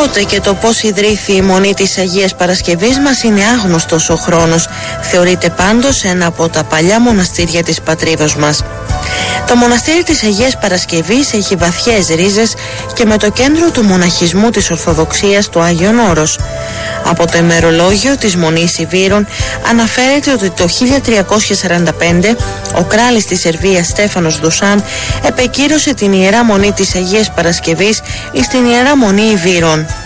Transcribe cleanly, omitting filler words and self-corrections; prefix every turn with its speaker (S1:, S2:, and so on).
S1: Πότε και το πώς ιδρύθη η Μονή της Αγίας Παρασκευής μας είναι άγνωστος ο χρόνος. Θεωρείται πάντως ένα από τα παλιά μοναστήρια της πατρίδος μας. Το μοναστήρι της Αγίας Παρασκευής έχει βαθιές ρίζες και με το κέντρο του μοναχισμού της Ορθοδοξίας το Άγιον Όρος. Από το ημερολόγιο της Μονής Ιβύρων αναφέρεται ότι το 1345 ο κράλης της Σερβίας Στέφανος Δουσάν επεκύρωσε την Ιερά Μονή της Αγίας Παρασκευής στην Ιερά Μονή Ιβύρων.